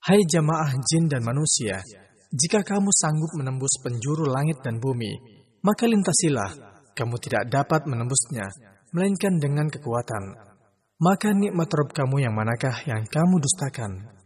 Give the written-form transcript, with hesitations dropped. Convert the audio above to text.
Hai jamaah jin dan manusia, jika kamu sanggup menembus penjuru langit dan bumi, maka lintasilah, kamu tidak dapat menembusnya, melainkan dengan kekuatan. Maka nikmat Rabb kamu yang manakah yang kamu dustakan?